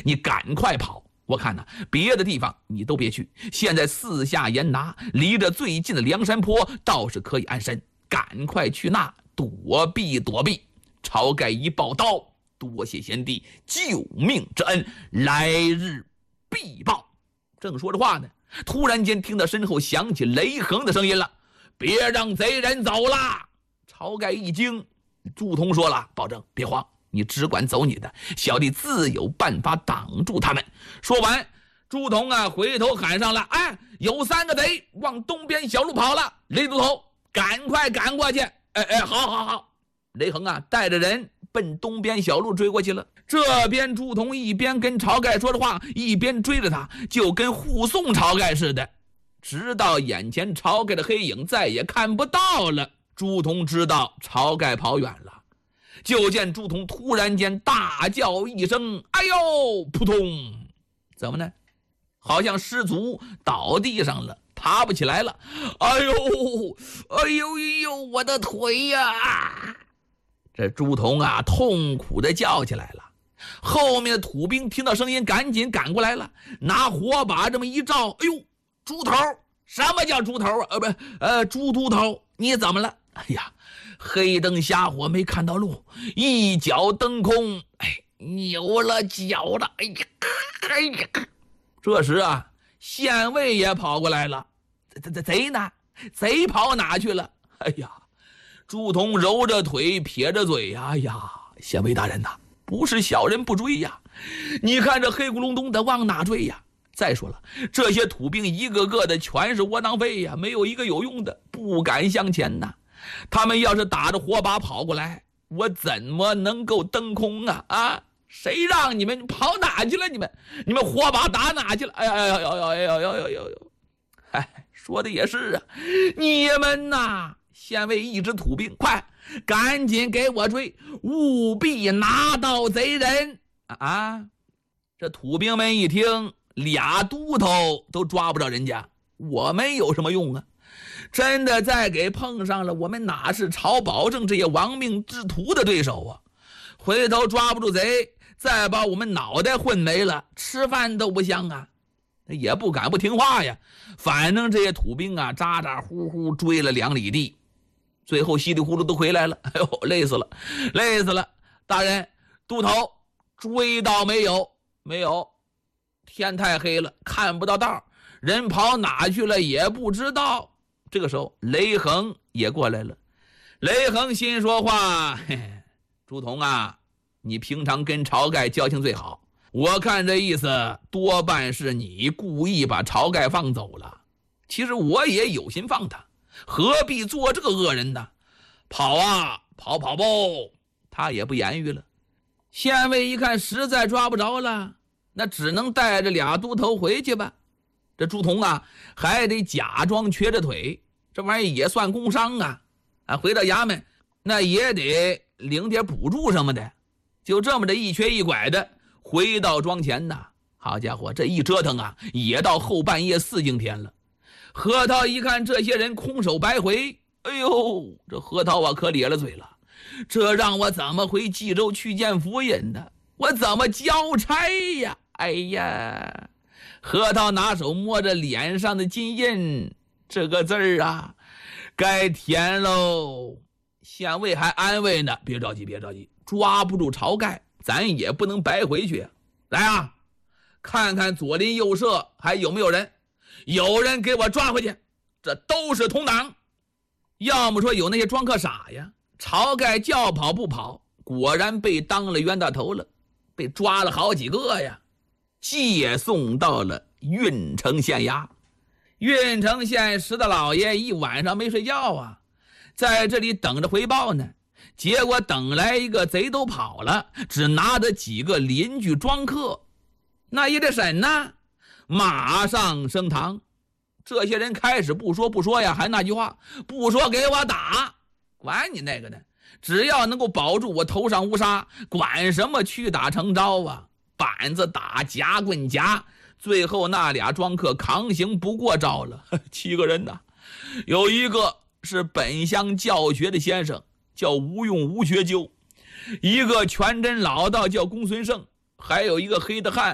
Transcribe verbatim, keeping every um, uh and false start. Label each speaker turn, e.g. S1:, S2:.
S1: 你赶快跑！我看呐、啊，别的地方你都别去，现在四下严拿，离着最近的梁山坡倒是可以安身，赶快去那躲避躲避。晁盖一抱刀，多谢贤弟救命之恩，来日必报。正说着话呢，突然间听到身后响起雷横的声音了：“别让贼人走了！”晁盖一惊，朱仝说了：“保证，别慌，你只管走你的，小弟自有办法挡住他们。”说完，朱仝啊回头喊上了：“哎，有三个贼往东边小路跑了，雷都头，赶快赶过去！”哎哎，好好好。雷横啊带着人奔东边小路追过去了。这边朱仝一边跟晁盖说着话，一边追着他，就跟护送晁盖似的，直到眼前晁盖的黑影再也看不到了。朱仝知道晁盖跑远了，就见朱仝突然间大叫一声：“哎呦！”扑通，怎么呢？好像失足倒地上了，爬不起来了。哎呦，哎呦哎呦，我的腿呀！这朱仝啊痛苦地叫起来了。后面的土兵听到声音赶紧赶过来了，拿火把这么一照，哎呦，猪头！什么叫猪头啊？呃不呃猪秃头，你怎么了？哎呀，黑灯瞎火没看到路，一脚蹬空，哎，扭了脚了。哎呀，哎呀！这时啊，县尉也跑过来了。贼贼贼呢？贼跑哪去了？哎呀！朱仝揉着腿撇着嘴呀，哎呀，县尉大人呐，不是小人不追呀，你看这黑咕隆咚的往哪追呀？再说了，这些土兵一个个的全是窝囊废呀，没有一个有用的，不敢向前呐。他们要是打着火把跑过来，我怎么能够蹬空啊？啊，谁让你们跑哪去了？你们你们火把打哪去了？哎呀呀呀呀呀呀呀呀！哎，说的也是啊，你们呐。县尉一指土兵：“快，赶紧给我追，务必拿到贼人！”啊！这土兵们一听，俩都头都抓不着人家，我们有什么用啊？真的再给碰上了，我们哪是晁保正这些亡命之徒的对手啊？回头抓不住贼，再把我们脑袋混没了，吃饭都不香啊！也不敢不听话呀。反正这些土兵啊，咋咋呼呼追了两里地。最后稀里糊涂都回来了，哎呦，累死了，累死了！大人，都头追到没有？没有，天太黑了，看不到道，人跑哪去了也不知道。这个时候，雷横也过来了。雷横心说话：“嘿嘿，朱仝啊，你平常跟晁盖交情最好，我看这意思多半是你故意把晁盖放走了。其实我也有心放他。”何必做这个恶人呢？跑啊，跑跑不，他也不言语了。县尉一看实在抓不着了，那只能带着俩都头回去吧。这朱仝啊，还得假装瘸着腿，这玩意儿也算工伤啊。啊，回到衙门，那也得领点补助什么的。就这么着一瘸一拐的回到庄前呐。好家伙，这一折腾啊，也到后半夜四更天了。核桃一看这些人空手白回，哎呦，这核桃啊可咧了嘴了，这让我怎么回冀州去见夫人呢？我怎么交差呀？哎呀，核桃拿手摸着脸上的金印，这个字儿啊，该填喽。县尉还安慰呢：“别着急，别着急，抓不住晁盖，咱也不能白回去。来啊，看看左邻右舍还有没有人。”有人给我抓回去，这都是同党。要么说有那些庄客傻呀，晁盖叫跑不跑，果然被当了冤大头了，被抓了好几个呀，借送到了郓城县衙。郓城县石大老爷一晚上没睡觉啊，在这里等着回报呢。结果等来一个贼都跑了，只拿着几个邻居庄客，那也得审呐。马上升堂，这些人开始不说不说呀，还那句话，不说给我打，管你那个呢，只要能够保住我头上无杀，管什么屈打成招啊，板子打，夹棍夹，最后那俩庄客扛刑不过招了，七个人呐，有一个是本乡教学的先生，叫吴用吴学究，一个全真老道叫公孙胜，还有一个黑的汉